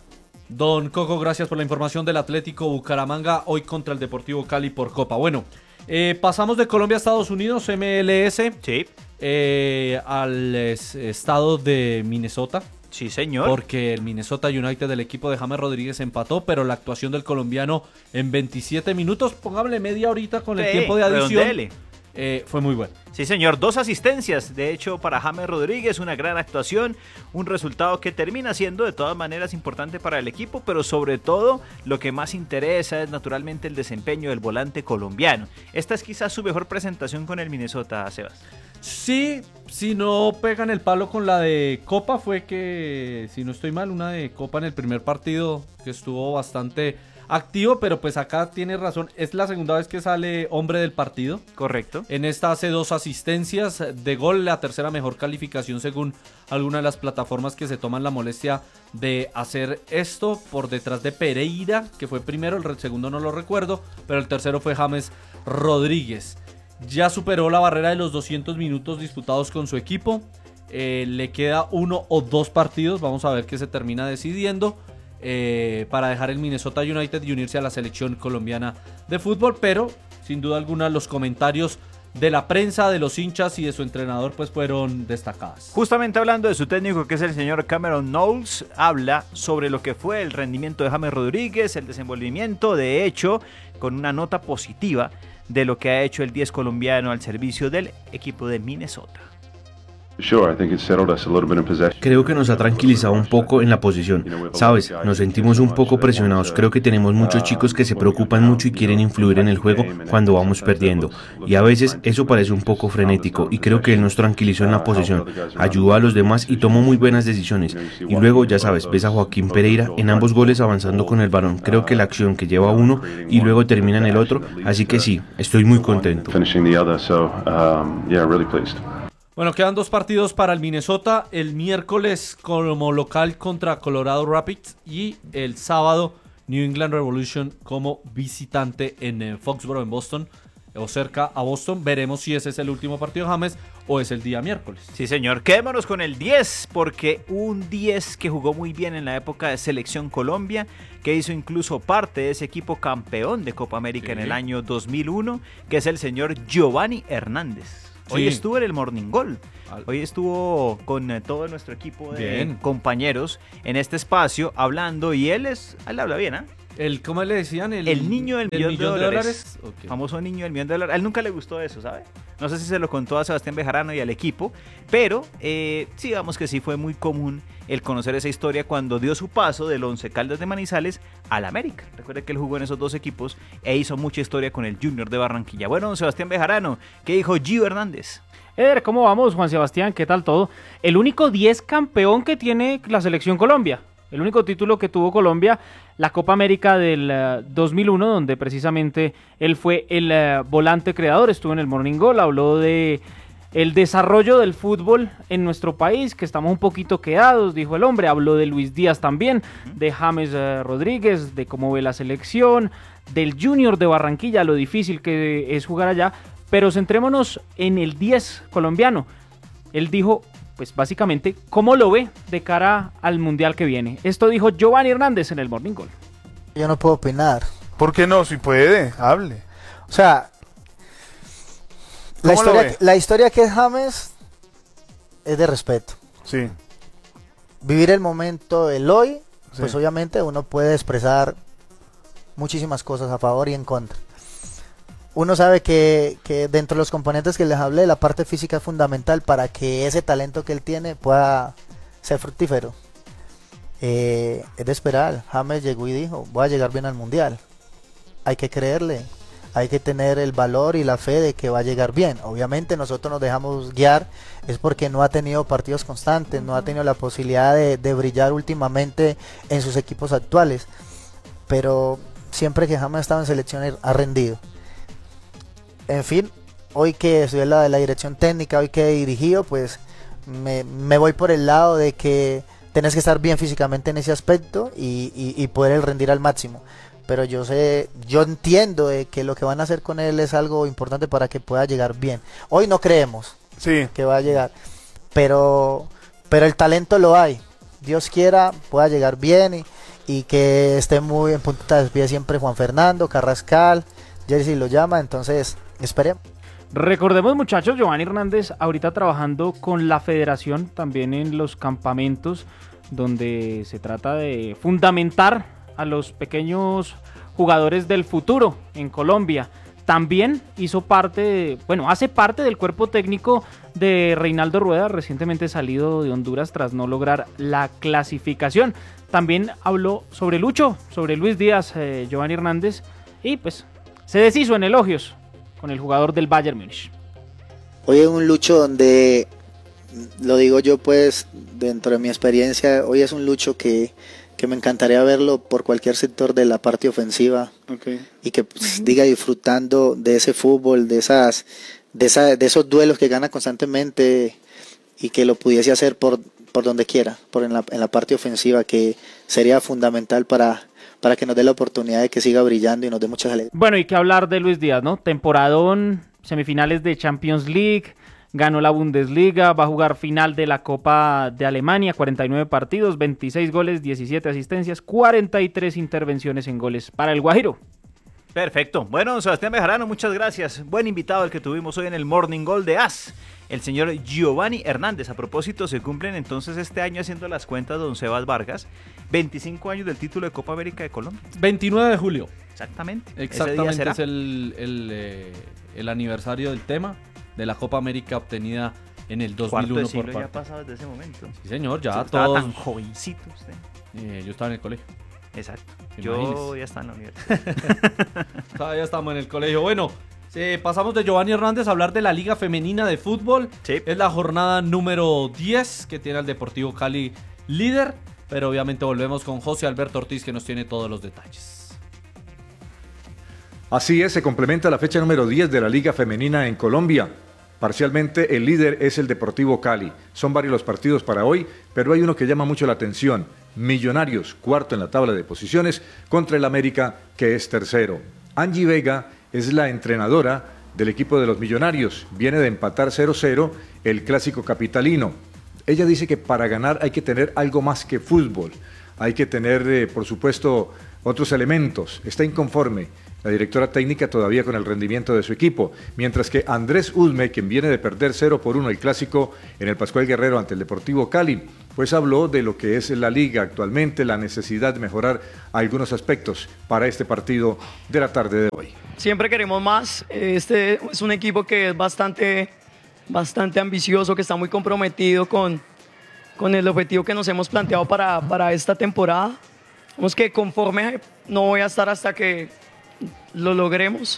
Don Coco, gracias por la información del Atlético Bucaramanga hoy contra el Deportivo Cali por Copa. Bueno, eh, pasamos de Colombia a Estados Unidos, M L S, sí. eh, al es, estado de Minnesota. Sí, señor. Porque el Minnesota United del equipo de James Rodríguez empató, pero la actuación del colombiano en veintisiete minutos, póngale media horita con el sí, tiempo de adición, redondele. eh, fue muy bueno. Sí, señor, dos asistencias, de hecho, para James Rodríguez, una gran actuación, un resultado que termina siendo de todas maneras importante para el equipo, pero sobre todo lo que más interesa es naturalmente el desempeño del volante colombiano. Esta es quizás su mejor presentación con el Minnesota, Sebas. Sí, si no pegan el palo con la de Copa, fue que, si no estoy mal, una de Copa en el primer partido que estuvo bastante activo, pero pues acá tiene razón, es la segunda vez que sale hombre del partido. Correcto. En esta hace dos asistencias de gol, la tercera mejor calificación según alguna de las plataformas que se toman la molestia de hacer esto, por detrás de Pereira, que fue primero, el segundo no lo recuerdo, pero el tercero fue James Rodríguez. Ya superó la barrera de los doscientos minutos disputados con su equipo, eh, le queda uno o dos partidos, vamos a ver qué se termina decidiendo. Eh, para dejar el Minnesota United y unirse a la selección colombiana de fútbol, pero sin duda alguna los comentarios de la prensa, de los hinchas y de su entrenador pues fueron destacadas. Justamente hablando de su técnico, que es el señor Cameron Knowles, habla sobre lo que fue el rendimiento de James Rodríguez, el desenvolvimiento, de hecho, con una nota positiva de lo que ha hecho el diez colombiano al servicio del equipo de Minnesota. Creo que nos ha tranquilizado un poco en la posición. Sabes, nos sentimos un poco presionados. Creo que tenemos muchos chicos que se preocupan mucho y quieren influir en el juego cuando vamos perdiendo. Y a veces eso parece un poco frenético. Y creo que él nos tranquilizó en la posición. Ayudó a los demás y tomó muy buenas decisiones. Y luego, ya sabes, ves a Joaquín Pereira en ambos goles avanzando con el balón. Creo que la acción que lleva uno y luego termina en el otro. Así que sí, estoy muy contento. Bueno, quedan dos partidos para el Minnesota, el miércoles como local contra Colorado Rapids y el sábado New England Revolution como visitante en Foxborough, en Boston. o cerca a Boston. Veremos si ese es el último partido de James o es el día miércoles. Sí, señor. Quedémonos con el diez, porque un diez que jugó muy bien en la época de Selección Colombia, que hizo incluso parte de ese equipo campeón de Copa América sí. en el año dos mil uno, que es el señor Giovanni Hernández. Hoy sí. estuvo en el Morning Goal. Hoy estuvo con eh, todo nuestro equipo de bien. compañeros en este espacio hablando, y él es, él habla bien, ¿ah? ¿eh? El, ¿Cómo le decían? El, el niño del millón, millón de dólares. De dólares. Okay. Famoso niño del millón de dólares. A él nunca le gustó eso, ¿sabe? No sé si se lo contó a Sebastián Bejarano y al equipo, pero eh, sí, digamos que sí fue muy común el conocer esa historia cuando dio su paso del Once Caldas de Manizales al América. Recuerde que él jugó en esos dos equipos e hizo mucha historia con el Junior de Barranquilla. Bueno, don Sebastián Bejarano, ¿qué dijo Gio Hernández? Eder, ¿cómo vamos, Juan Sebastián? ¿Qué tal todo? El único diez campeón que tiene la Selección Colombia. El único título que tuvo Colombia, la Copa América del uh, dos mil uno, donde precisamente él fue el uh, volante creador, estuvo en el Morning Goal, habló de el desarrollo del fútbol en nuestro país, que estamos un poquito quedados, dijo el hombre. Habló de Luis Díaz también, de James uh, Rodríguez, de cómo ve la selección, del Junior de Barranquilla, lo difícil que es jugar allá, pero centrémonos en el diez colombiano. Él dijo, pues básicamente, cómo lo ve de cara al Mundial que viene. Esto dijo Giovanni Hernández en el Morning Goal. Yo no puedo opinar. ¿Por qué no? Si puede, hable. O sea, la historia, la historia que es James es de respeto. Sí. Vivir el momento, el hoy, sí. Pues obviamente uno puede expresar muchísimas cosas a favor y en contra. Uno sabe que, que dentro de los componentes que les hablé, la parte física es fundamental para que ese talento que él tiene pueda ser fructífero. Eh, es de esperar. James llegó y dijo, voy a llegar bien al Mundial. Hay que creerle, hay que tener el valor y la fe de que va a llegar bien. Obviamente nosotros nos dejamos guiar, es porque no ha tenido partidos constantes, no ha tenido la posibilidad de, de brillar últimamente en sus equipos actuales. Pero siempre que James ha estado en selección ha rendido. En fin, hoy que estoy en la de la dirección técnica, hoy que he dirigido, pues me, me voy por el lado de que tenés que estar bien físicamente en ese aspecto y, y, y poder rendir al máximo. Pero yo sé, yo entiendo de que lo que van a hacer con él es algo importante para que pueda llegar bien. Hoy no creemos sí. que va a llegar, pero, pero el talento lo hay. Dios quiera, pueda llegar bien y, y que esté muy en punta de pie siempre Juan Fernando, Carrascal, Jersey lo llama, entonces esperemos. Recordemos, muchachos, Giovanni Hernández ahorita trabajando con la federación también en los campamentos donde se trata de fundamentar a los pequeños jugadores del futuro en Colombia. También hizo parte, de, bueno, hace parte del cuerpo técnico de Reinaldo Rueda, recientemente salido de Honduras tras no lograr la clasificación. También habló sobre Lucho, sobre Luis Díaz, eh, Giovanni Hernández, y pues se deshizo en elogios con el jugador del Bayern Múnich. Hoy es un Lucho donde, lo digo yo pues dentro de mi experiencia, hoy es un Lucho que, que me encantaría verlo por cualquier sector de la parte ofensiva, okay. Y que pues, uh-huh. diga disfrutando de ese fútbol, de esas, de esa, de esos duelos que gana constantemente y que lo pudiese hacer por, por donde quiera, por en la, en la parte ofensiva, que sería fundamental para para que nos dé la oportunidad de que siga brillando y nos dé muchas alegrías. Bueno, y que hablar de Luis Díaz, ¿no? Temporadón, semifinales de Champions League, ganó la Bundesliga, va a jugar final de la Copa de Alemania, cuarenta y nueve partidos, veintiséis goles, diecisiete asistencias, cuarenta y tres intervenciones en goles para el Guajiro. Perfecto. Bueno, Sebastián Bejarano, muchas gracias. Buen invitado el que tuvimos hoy en el Morning Goal de A S, el señor Giovanni Hernández. A propósito, se cumplen entonces este año, haciendo las cuentas, don Sebas Vargas, veinticinco años del título de Copa América de Colombia. veintinueve de julio. Exactamente. Exactamente, es el, el, eh, el aniversario del tema de la Copa América obtenida en el dos mil uno. Cuarto de siglo por ya ha pasado desde ese momento. Sí, señor, ya sí, todos. Estaba tan jovencito usted. Eh, yo estaba en el colegio. Exacto. Imagínese. Yo ya estaba en la universidad. Todavía estamos en el colegio. Bueno, eh, pasamos de Giovanni Hernández a hablar de la Liga Femenina de Fútbol. Sí. Es la jornada número diez que tiene al Deportivo Cali líder. Pero obviamente volvemos con José Alberto Ortiz, que nos tiene todos los detalles. Así es, se complementa la fecha número diez de la Liga Femenina en Colombia. Parcialmente el líder es el Deportivo Cali. Son varios los partidos para hoy, pero hay uno que llama mucho la atención. Millonarios, cuarto en la tabla de posiciones, contra el América, que es tercero. Angie Vega es la entrenadora del equipo de los Millonarios. Viene de empatar cero cero el clásico capitalino. Ella dice que para ganar hay que tener algo más que fútbol. Hay que tener, eh, por supuesto, otros elementos. Está inconforme la directora técnica todavía con el rendimiento de su equipo, mientras que Andrés Usme, quien viene de perder cero por uno el clásico en el Pascual Guerrero ante el Deportivo Cali, pues habló de lo que es la liga actualmente, la necesidad de mejorar algunos aspectos para este partido de la tarde de hoy. Siempre queremos más. Este es un equipo que es bastante, bastante ambicioso, que está muy comprometido con, con el objetivo que nos hemos planteado para, para esta temporada. Vamos que conforme no voy a estar hasta que lo logremos.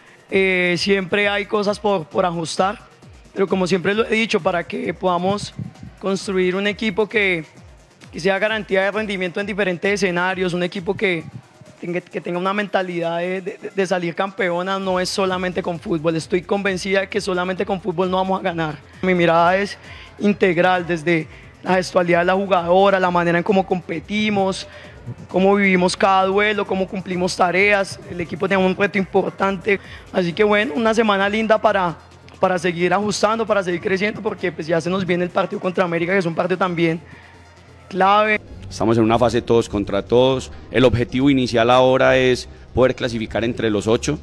Eh, siempre hay cosas por, por ajustar, pero como siempre lo he dicho, para que podamos construir un equipo que, que sea garantía de rendimiento en diferentes escenarios, un equipo que tenga, que tenga una mentalidad de, de, de salir campeona, no es solamente con fútbol. Estoy convencida de que solamente con fútbol no vamos a ganar. Mi mirada es integral, desde la gestualidad de la jugadora, la manera en cómo competimos, cómo vivimos cada duelo, cómo cumplimos tareas. El equipo tiene un reto importante, así que bueno, una semana linda para, para seguir ajustando, para seguir creciendo, porque pues ya se nos viene el partido contra América, que es un partido también clave. Estamos en una fase todos contra todos. El objetivo inicial ahora es poder clasificar entre los ocho.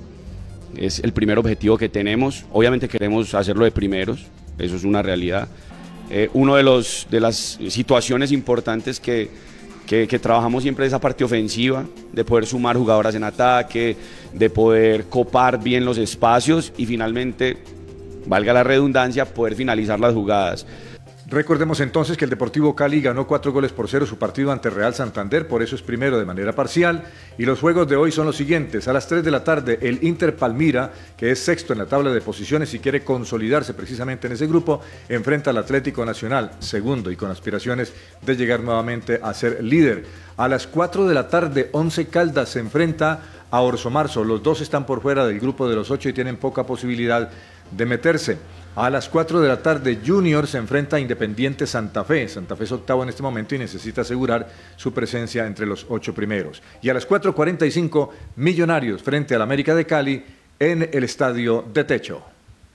Es el primer objetivo que tenemos. Obviamente queremos hacerlo de primeros, eso es una realidad. Eh, uno de, los, de las situaciones importantes que, que, que trabajamos siempre es esa parte ofensiva, de poder sumar jugadoras en ataque, de poder copar bien los espacios y finalmente, valga la redundancia, poder finalizar las jugadas. Recordemos entonces que el Deportivo Cali ganó cuatro goles por cero su partido ante Real Santander, por eso es primero de manera parcial. Y los juegos de hoy son los siguientes. A las tres de la tarde, el Inter Palmira, que es sexto en la tabla de posiciones y quiere consolidarse precisamente en ese grupo, enfrenta al Atlético Nacional, segundo y con aspiraciones de llegar nuevamente a ser líder. A las cuatro de la tarde, Once Caldas se enfrenta a Orso Marzo. Los dos están por fuera del grupo de los ocho y tienen poca posibilidad de meterse. A las cuatro de la tarde, Junior se enfrenta a Independiente Santa Fe. Santa Fe es octavo en este momento y necesita asegurar su presencia entre los ocho primeros. Y a las cuatro cuarenta y cinco, Millonarios frente al América de Cali en el Estadio de Techo.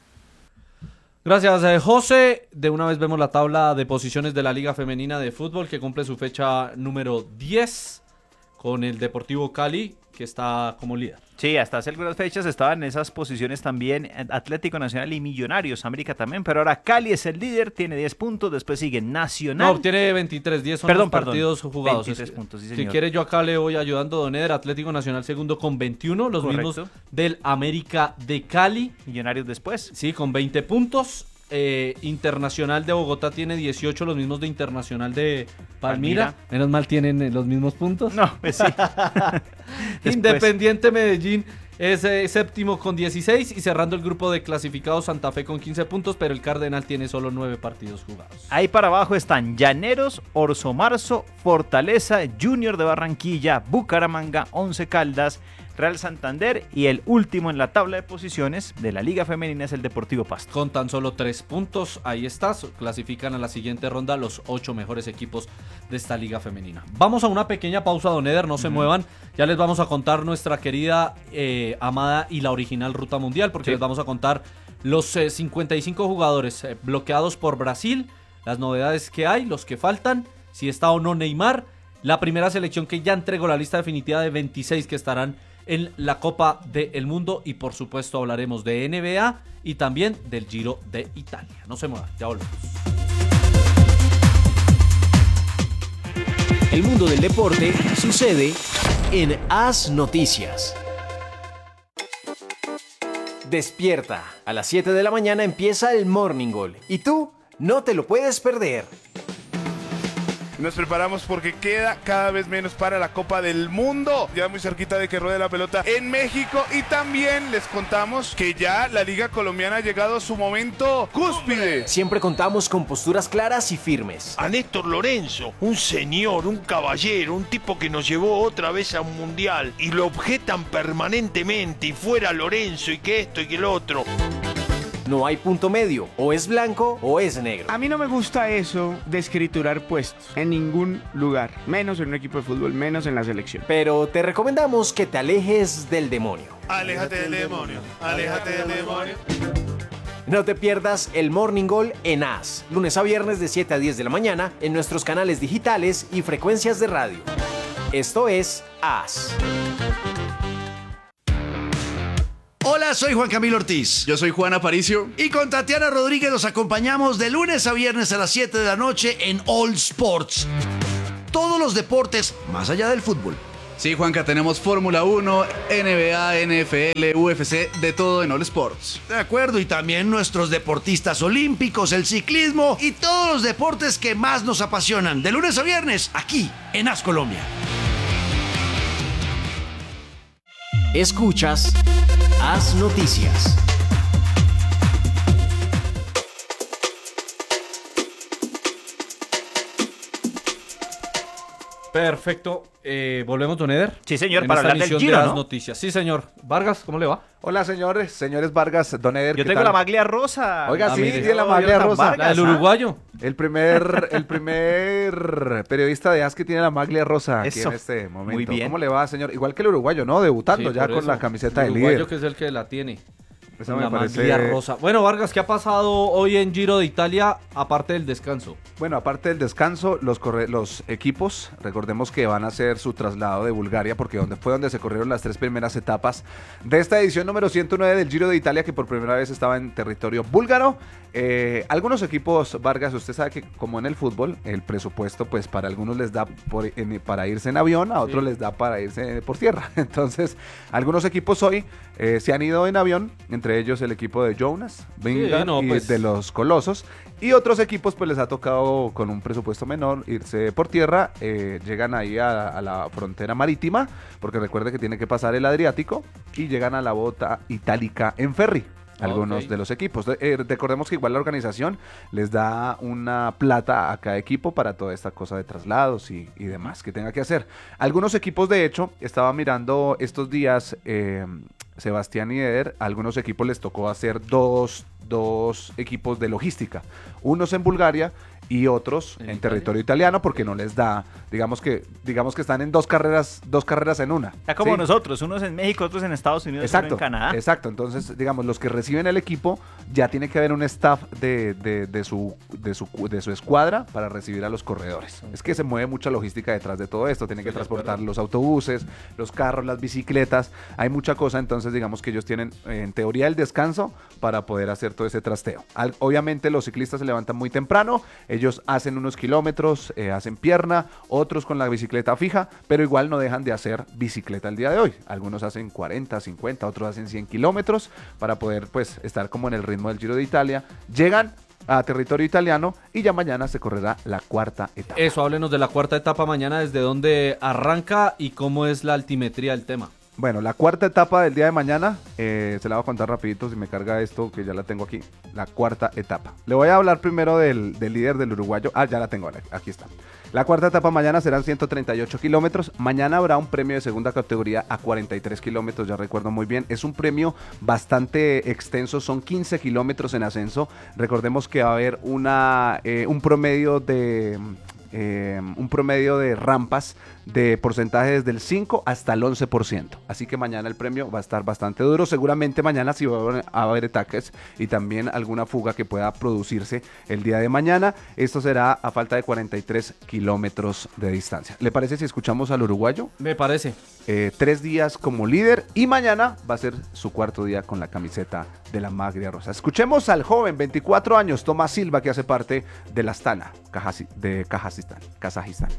Gracias, eh, José. De una vez vemos la tabla de posiciones de la Liga Femenina de Fútbol, que cumple su fecha número diez, con el Deportivo Cali, que está como líder. Sí, hasta hace algunas fechas estaban en esas posiciones también Atlético Nacional y Millonarios, América también, pero ahora Cali es el líder, tiene diez puntos, después sigue Nacional. No, tiene veintitrés, diez son perdón, los partidos perdón, jugados. veintitrés puntos, sí, señor. Si quiere yo acá le voy ayudando, Don Eder. Atlético Nacional segundo con veintiuno, los Correcto. mismos del América de Cali. Millonarios después. Sí, con veinte puntos. Eh, Internacional de Bogotá tiene dieciocho, los mismos de Internacional de Palmira. Palmira. Menos mal tienen eh, los mismos puntos. No, pues sí. Independiente Medellín es eh, séptimo con dieciséis y cerrando el grupo de clasificados Santa Fe con quince puntos, pero el Cardenal tiene solo nueve partidos jugados. Ahí para abajo están Llaneros, Orso Marzo, Fortaleza, Junior de Barranquilla, Bucaramanga, Once Caldas, Real Santander y el último en la tabla de posiciones de la Liga Femenina es el Deportivo Pasto. Con tan solo tres puntos, ahí está, clasifican a la siguiente ronda los ocho mejores equipos de esta Liga Femenina. Vamos a una pequeña pausa, Don Eder, no uh-huh. se muevan, ya les vamos a contar nuestra querida, eh, amada y la original Ruta Mundial, porque sí. les vamos a contar los eh, cincuenta y cinco jugadores eh, bloqueados por Brasil, las novedades que hay, los que faltan, si está o no Neymar, la primera selección que ya entregó la lista definitiva de veintiséis que estarán en la Copa del Mundo y por supuesto hablaremos de N B A y también del Giro de Italia. No se muevan, ya volvemos. El mundo del deporte sucede en As Noticias. Despierta, a las siete de la mañana empieza el Morning Goal y tú no te lo puedes perder. Nos preparamos porque queda cada vez menos para la Copa del Mundo. Ya muy cerquita de que ruede la pelota en México. Y también les contamos que ya la Liga Colombiana ha llegado a su momento cúspide. Siempre contamos con posturas claras y firmes. A Néstor Lorenzo, un señor, un caballero, un tipo que nos llevó otra vez a un mundial. Y lo objetan permanentemente. Y fuera Lorenzo y que esto y que lo otro. No hay punto medio, o es blanco o es negro. A mí no me gusta eso de escriturar puestos en ningún lugar, menos en un equipo de fútbol, menos en la selección. Pero te recomendamos que te alejes del demonio. Aléjate del demonio, aléjate del demonio. No te pierdas el Morning Goal en A S, lunes a viernes de siete a diez de la mañana en nuestros canales digitales y frecuencias de radio. Esto es A S. Hola, soy Juan Camilo Ortiz. Yo soy Juan Aparicio. Y con Tatiana Rodríguez los acompañamos de lunes a viernes a las siete de la noche en All Sports. Todos los deportes más allá del fútbol. Sí, Juanca, tenemos Fórmula uno, N B A, N F L, U F C, de todo en All Sports. De acuerdo, y también nuestros deportistas olímpicos, el ciclismo y todos los deportes que más nos apasionan. De lunes a viernes, aquí en A S Colombia. Escuchas A S Noticias. Perfecto. Eh, ¿Volvemos, don Eder? Sí, señor, en para esta hablar del edición Giro, de las ¿no? noticias. Sí, señor. Vargas, ¿cómo le va? Hola, señores. Señores Vargas, don Eder, Yo ¿qué tengo tal? la maglia rosa. Oiga, Ah, sí, mire. tiene la Oh, maglia Jonathan rosa. Vargas, La del ¿ah? uruguayo. El primer, el primer periodista de A S que tiene la maglia rosa aquí Eso. en este momento. Muy bien. ¿Cómo le va, señor? Igual que el uruguayo, ¿no? Debutando Sí, ya por con eso. la camiseta de El uruguayo, líder. que es el que la tiene. Esa Con me la parece- maglia rosa. Bueno, Vargas, ¿qué ha pasado hoy en Giro de Italia, aparte del descanso? Bueno, aparte del descanso, los, corre- los equipos, recordemos que van a hacer su traslado de Bulgaria, porque donde fue donde se corrieron las tres primeras etapas de esta edición número ciento nueve del Giro de Italia, que por primera vez estaba en territorio búlgaro. Eh, algunos equipos, Vargas, usted sabe que como en el fútbol, el presupuesto, pues para algunos les da por- en- para irse en avión, a otros Sí. les da para irse por tierra. Entonces, algunos equipos hoy eh, se han ido en avión, entre ellos el equipo de Jonas, Vingegaard no, y pues. de los Colosos. Y otros equipos pues les ha tocado con un presupuesto menor irse por tierra, eh, llegan ahí a, a la frontera marítima, porque recuerde que tiene que pasar el Adriático, y llegan a la bota itálica en ferry. Algunos Ok. de los equipos. De- eh, recordemos que igual la organización les da una plata a cada equipo para toda esta cosa de traslados y, y demás que tenga que hacer. Algunos equipos, de hecho, estaba mirando estos días, eh, Sebastián y Eder, a algunos equipos les tocó hacer dos, dos equipos de logística. Unos en Bulgaria y otros en, territorio italiano, porque no les da, digamos que digamos que están en dos carreras, dos carreras en una. Ya como ¿sí? nosotros, unos en México, otros en Estados Unidos, Exacto, otro en Canadá. exacto. Entonces, digamos, los que reciben el equipo, ya tiene que haber un staff de, de, de su, de, su, de su escuadra para recibir a los corredores. Es que se mueve mucha logística detrás de todo esto. Tienen que transportar los autobuses, los carros, las bicicletas. Hay mucha cosa, entonces digamos que ellos tienen, eh, en teoría, el descanso para poder hacer todo ese trasteo. Al- obviamente los ciclistas se levantan muy temprano, ellos hacen unos kilómetros, eh, hacen pierna, otros con la bicicleta fija, pero igual no dejan de hacer bicicleta el día de hoy. Algunos hacen cuarenta, cincuenta, otros hacen cien kilómetros para poder pues estar como en el ritmo del Giro de Italia. Llegan a territorio italiano y ya mañana se correrá la cuarta etapa. Eso, háblenos de la cuarta etapa mañana, desde dónde arranca y cómo es la altimetría del tema. Bueno, la cuarta etapa del día de mañana, eh, se la voy a contar rapidito si me carga esto, que ya la tengo aquí. La cuarta etapa. Le voy a hablar primero del, del líder del uruguayo. Ah, ya la tengo, aquí está. La cuarta etapa mañana serán ciento treinta y ocho kilómetros. Mañana habrá un premio de segunda categoría a cuarenta y tres kilómetros, ya recuerdo muy bien. Es un premio bastante extenso, son quince kilómetros en ascenso. Recordemos que va a haber una, eh, un promedio de... Eh, un promedio de rampas de porcentaje desde el cinco hasta el once por ciento. Así que mañana el premio va a estar bastante duro. Seguramente mañana sí va a haber, a haber ataques y también alguna fuga que pueda producirse el día de mañana. Esto será a falta de cuarenta y tres kilómetros de distancia. ¿Le parece si escuchamos al uruguayo? Me parece. Eh, tres días como líder y mañana va a ser su cuarto día con la camiseta de la maglia rosa. Escuchemos al joven, veinticuatro años, Tomás Silva, que hace parte de la Astana de Kazajistán. Kazajistán.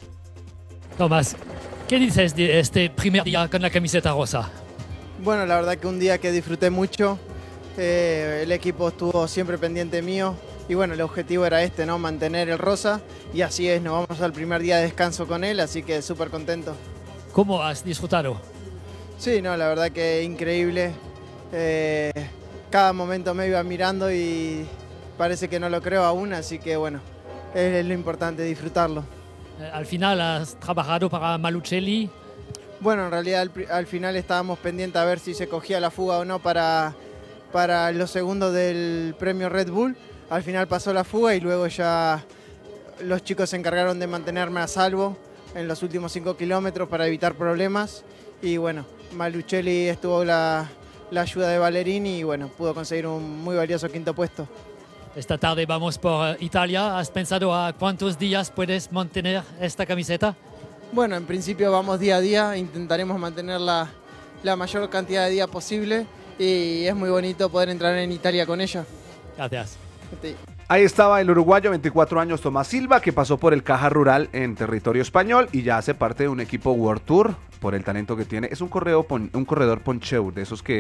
Tomás, ¿qué dices de este primer día con la camiseta rosa? Bueno, la verdad que un día que disfruté mucho, eh, el equipo estuvo siempre pendiente mío y bueno, el objetivo era este, ¿no? Mantener el rosa y así es, nos vamos al primer día de descanso con él, así que súper contento. ¿Cómo has disfrutado? Sí, no, la verdad que increíble. Eh, cada momento me iba mirando y parece que no lo creo aún, así que bueno, es lo importante, disfrutarlo. Eh, Al final has trabajado para Malucelli. Bueno, en realidad al, pri- al final estábamos pendientes a ver si se cogía la fuga o no para, para los segundos del premio Red Bull. Al final pasó la fuga y luego ya los chicos se encargaron de mantenerme a salvo en los últimos cinco kilómetros para evitar problemas. Y bueno, Malucelli estuvo la, la ayuda de Valerini y bueno, pudo conseguir un muy valioso quinto puesto. Esta tarde vamos por Italia. ¿Has pensado a cuántos días puedes mantener esta camiseta? Bueno, en principio vamos día a día, intentaremos mantener la, la mayor cantidad de días posible y es muy bonito poder entrar en Italia con ella. Gracias. Sí. Ahí estaba el uruguayo, veinticuatro años, Tomás Silva, que pasó por el Caja Rural en territorio español y ya hace parte de un equipo World Tour por el talento que tiene. Es un, correo, un corredor poncheur, de esos que